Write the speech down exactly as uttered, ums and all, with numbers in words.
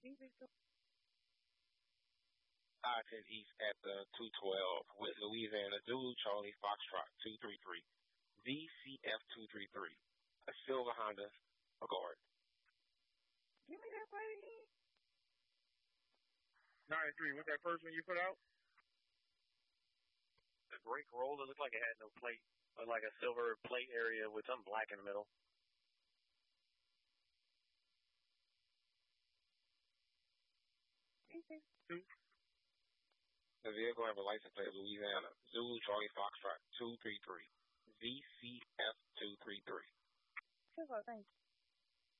I ten East at the two twelve with Louisiana Zulu Charlie Foxtrot two three three. V C F two three three. A silver Honda Accord. Give me that plate again. nine three, what's that first one you put out? The brake roll, it looked like it had no plate. Looked like a silver plate area with some black in the middle. Two. The vehicle have a license plate of Louisiana Zulu Charlie Foxtrot two three three. V C F two three three. Thank you.